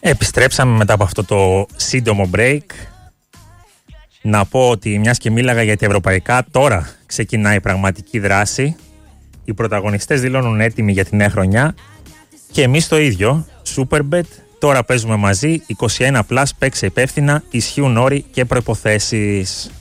Επιστρέψαμε μετά από αυτό το σύντομο break. Να πω ότι μιας και μίλαγα για τα ευρωπαϊκά, τώρα ξεκινάει η πραγματική δράση. Οι πρωταγωνιστές δηλώνουν έτοιμοι για τη νέα χρονιά και εμείς το ίδιο. Superbet, τώρα παίζουμε μαζί, 21+, παίξε υπεύθυνα, ισχύουν όροι και προϋποθέσεις.